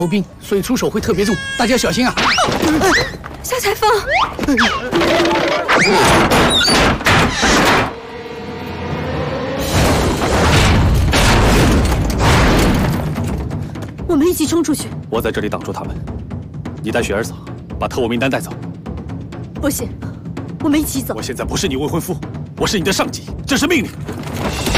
头兵，所以出手会特别重，大家小心啊！ 夏裁缝，我们一起冲出去。 我在这里挡住他们，你带雪儿走，把特务名单带走。 不行，我们一起走。 我现在不是你未婚夫，我是你的上级，这是命令。